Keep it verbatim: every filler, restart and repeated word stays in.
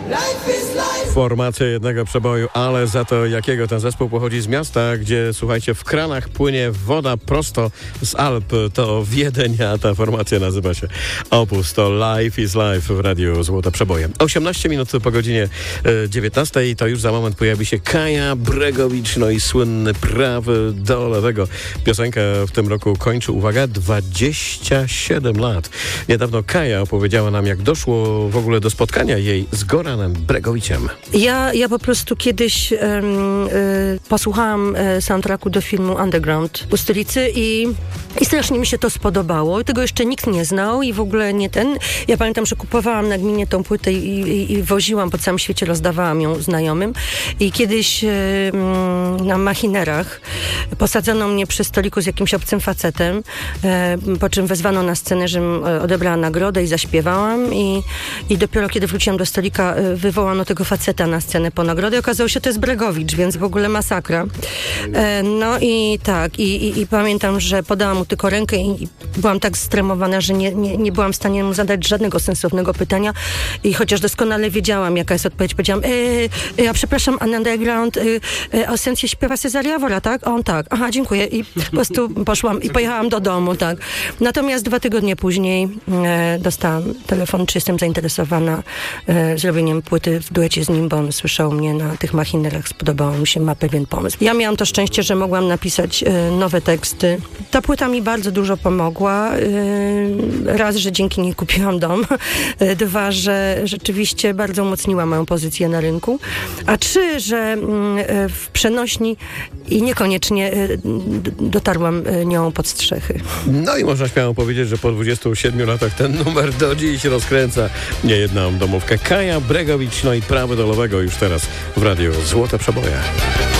Formacja jednego przeboju, ale za to jakiego ten zespół pochodzi z miasta, gdzie, słuchajcie, w kranach płynie woda prosto z Alp. To Wiedeń, a ta formacja nazywa się Opus. To Life is Life w Radiu Złote Przeboje. osiemnaście minut po godzinie dziewiętnastej, to już za moment pojawi się Kaja Bregowicz, no i słynny Prawy do lewego. Piosenka w tym roku kończy, uwaga, dwadzieścia siedem lat. Niedawno Kaja opowiedziała nam, jak doszło w ogóle do spotkania jej z Goranem Bregowiciem. Ja, ja po prostu kiedyś um, y, posłuchałam y, soundtracku do filmu Underground u Stylicy i, i strasznie mi się to spodobało. Tego jeszcze nikt nie znał i w ogóle nie ten. Ja pamiętam, że kupowałam na gminie tą płytę i, i, i woziłam po całym świecie, rozdawałam ją znajomym. I kiedyś y, y, na machinerach posadzono mnie przy stoliku z jakimś obcym facetem, y, po czym wezwano na scenę, żebym odebrała nagrodę i zaśpiewałam i, i dopiero kiedy wróciłam do stolika, y, wywołano tego faceta na scenę po nagrodę. Okazało się, że to jest Bregowicz, więc w ogóle masakra. E, no i tak, i, i, i pamiętam, że podałam mu tylko rękę i, i byłam tak stremowana, że nie, nie, nie byłam w stanie mu zadać żadnego sensownego pytania i chociaż doskonale wiedziałam, jaka jest odpowiedź, powiedziałam, e, e, ja przepraszam, an Underground, e, e, o sensie śpiewa Cezar Jawora, tak? On tak, aha, dziękuję. I po prostu poszłam i pojechałam do domu, tak. Natomiast dwa tygodnie później e, dostałam telefon, czy jestem zainteresowana e, zrobieniem płyty w duecie z nim, bo on słyszał mnie na tych machinerach, spodobało mi się, ma pewien pomysł. Ja miałam to szczęście, że mogłam napisać y, nowe teksty. Ta płyta mi bardzo dużo pomogła. Y, raz, że dzięki niej kupiłam dom. Y, dwa, że rzeczywiście bardzo umocniła moją pozycję na rynku. A trzy, że y, w przenośni i niekoniecznie y, dotarłam y, nią pod strzechy. No i można śmiało powiedzieć, że po dwudziestu siedmiu latach ten numer do dziś rozkręca niejedną domówkę. Kaja Bregowicz, no i Prawy do lewego już teraz w Radiu Złote Przeboje.